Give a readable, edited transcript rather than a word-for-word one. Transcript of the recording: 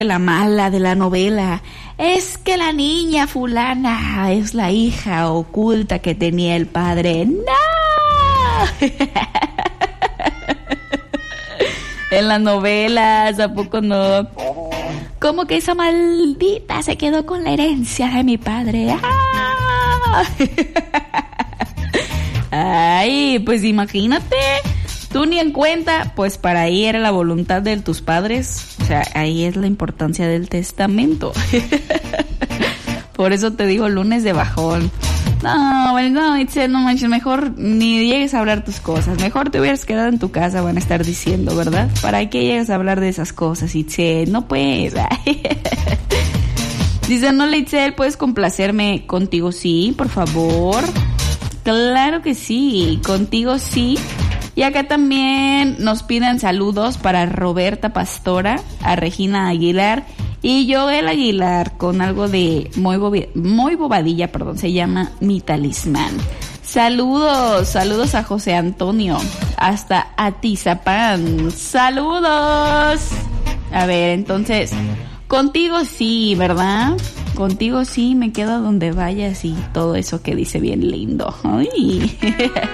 La mala de la novela es que la niña fulana es la hija oculta que tenía el padre. ¡No! En las novelas, ¿a poco no? Como que esa maldita se quedó con la herencia de mi padre. ¡Ah! Ay, pues imagínate. Tú ni en cuenta, pues para ahí era la voluntad de tus padres. O sea, ahí es la importancia del testamento. Por eso te digo lunes de bajón. No, Itzel, no manches, mejor ni llegues a hablar tus cosas. Mejor te hubieras quedado en tu casa, van a estar diciendo, ¿verdad? ¿Para qué llegas a hablar de esas cosas, Itzel? No puedes. Dice, no, Itzel, ¿puedes complacerme? Contigo sí, por favor. Claro que sí, contigo sí. Y acá también nos piden saludos para Roberta Pastora, a Regina Aguilar y Joel Aguilar con algo de muy bobadilla, se llama Mi Talismán. Saludos a José Antonio, hasta Atizapán. Saludos. A ver, entonces, contigo sí, ¿verdad? Contigo sí, me quedo donde vayas y todo eso que dice bien lindo. Ay.